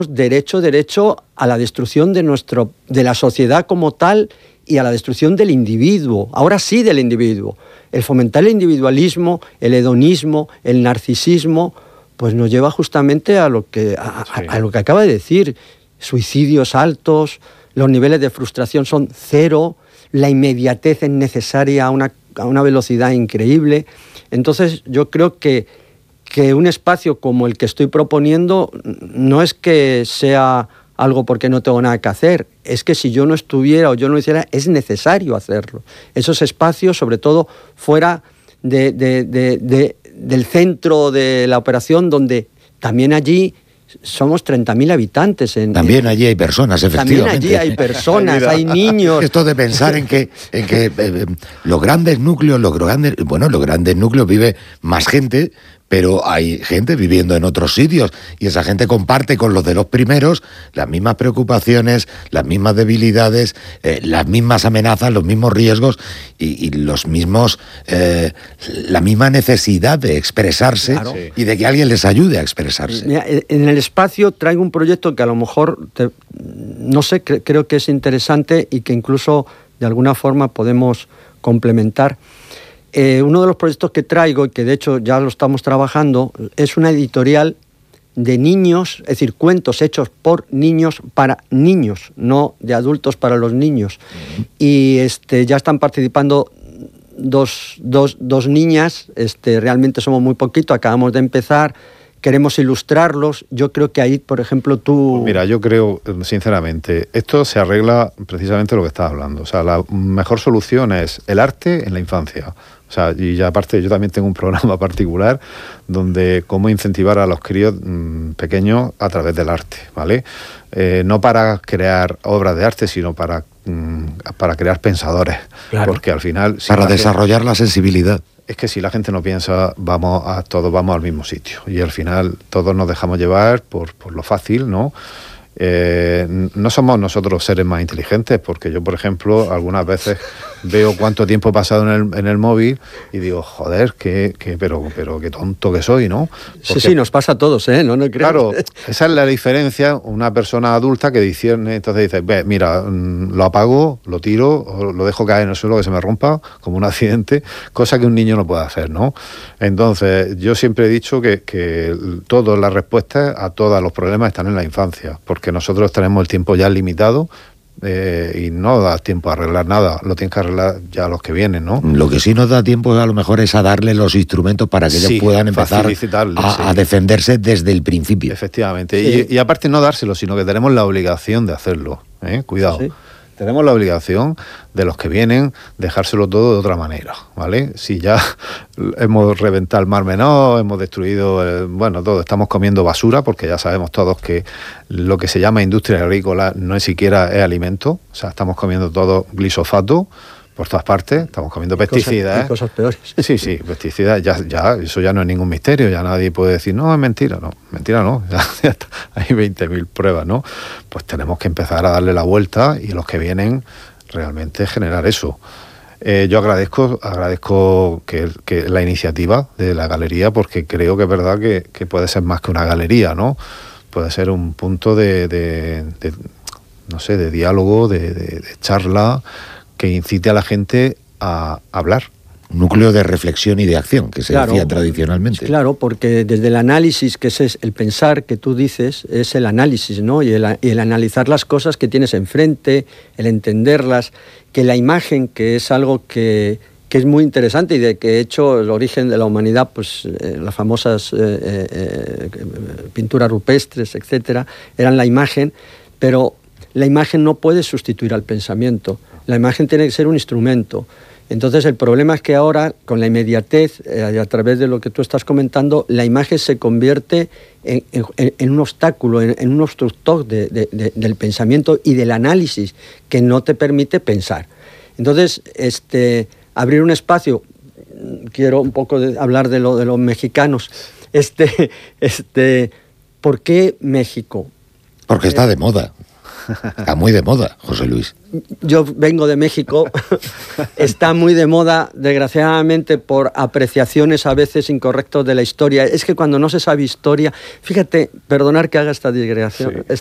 derecho a la destrucción de la sociedad como tal y a la destrucción del individuo, ahora sí del individuo. El fomentar el individualismo, el hedonismo, el narcisismo, pues nos lleva justamente a lo que acaba de decir, suicidios altos, los niveles de frustración son cero, la inmediatez es necesaria a una velocidad increíble. Entonces yo creo que un espacio como el que estoy proponiendo no es que sea algo porque no tengo nada que hacer, es que si yo no estuviera o yo no hiciera, es necesario hacerlo. Esos espacios, sobre todo fuera del centro de la operación, donde también allí somos 30.000 habitantes. También allí hay personas, efectivamente. También allí hay personas, hay niños. Esto de pensar en que los grandes núcleos vive más gente, pero hay gente viviendo en otros sitios y esa gente comparte con los de los primeros las mismas preocupaciones, las mismas debilidades, las mismas amenazas, los mismos riesgos y los mismos la misma necesidad de expresarse, claro, y de que alguien les ayude a expresarse. Mira, en el espacio traigo un proyecto que a lo mejor, creo que es interesante y que incluso de alguna forma podemos complementar. Uno de los proyectos que traigo, y que de hecho ya lo estamos trabajando, es una editorial de niños, es decir, cuentos hechos por niños para niños, no de adultos para los niños. Y ya están participando dos niñas, realmente somos muy poquito, acabamos de empezar, queremos ilustrarlos. Yo creo que ahí, por ejemplo, tú... Pues mira, yo creo, sinceramente, esto se arregla precisamente lo que estás hablando. O sea, la mejor solución es el arte en la infancia. O sea, y ya aparte yo también tengo un programa particular donde cómo incentivar a los críos pequeños a través del arte, ¿vale? No para crear obras de arte, sino para crear pensadores. Claro. Porque al final... para desarrollar la sensibilidad. Es que si la gente no piensa, todos vamos al mismo sitio. Y al final todos nos dejamos llevar por lo fácil, ¿no? No somos nosotros seres más inteligentes, porque yo, por ejemplo, algunas veces veo cuánto tiempo he pasado en el móvil y digo, joder, pero qué tonto que soy, ¿no? Porque, sí, nos pasa a todos, ¿eh? No creo. Claro, esa es la diferencia. Una persona adulta que discierne, entonces dice, mira, lo apago, lo tiro, o lo dejo caer en el suelo que se me rompa, como un accidente, cosa que un niño no puede hacer, ¿no? Entonces, yo siempre he dicho que todas las respuestas a todos los problemas están en la infancia, porque nosotros tenemos el tiempo ya limitado y no da tiempo a arreglar nada, lo tienes que arreglar ya los que vienen, ¿no? Lo que sí nos da tiempo a lo mejor es a darle los instrumentos para que ellos puedan empezar a defenderse desde el principio. Efectivamente, sí. Y aparte no dárselo, sino que tenemos la obligación de hacerlo, Cuidado. Sí. Tenemos la obligación de los que vienen dejárselo todo de otra manera, ¿vale? Si ya hemos reventado el Mar Menor, hemos destruido, todo, estamos comiendo basura, porque ya sabemos todos que lo que se llama industria agrícola no es siquiera es alimento, o sea, estamos comiendo todo glifosato por todas partes, estamos comiendo pesticidas. Cosas peores. Sí, pesticidas, ya eso ya no es ningún misterio, ya nadie puede decir, no, es mentira, no, ya está, hay 20.000 pruebas, ¿no? Pues tenemos que empezar a darle la vuelta y los que vienen realmente generar eso. Yo agradezco que la iniciativa de la galería, porque creo que es verdad que puede ser más que una galería, ¿no? Puede ser un punto de diálogo, de charla, que incite a la gente a hablar. Un núcleo de reflexión y de acción, que se decía tradicionalmente. Claro, porque desde el análisis, que es el pensar que tú dices, es el análisis, ¿no? Y el analizar las cosas que tienes enfrente, el entenderlas, que la imagen, que es algo que es muy interesante y de que, de hecho, el origen de la humanidad, pues las famosas pinturas rupestres, etcétera, eran la imagen, pero la imagen no puede sustituir al pensamiento. La imagen tiene que ser un instrumento. Entonces el problema es que ahora, con la inmediatez, a través de lo que tú estás comentando, la imagen se convierte en un obstáculo, en un obstructor del pensamiento y del análisis, que no te permite pensar. Entonces, abrir un espacio, quiero un poco hablar de los mexicanos. ¿Por qué México? Porque está de moda. Está muy de moda, José Luis. Yo vengo de México, está muy de moda, desgraciadamente, por apreciaciones a veces incorrectas de la historia. Es que cuando no se sabe historia, fíjate, perdonar que haga esta digresión,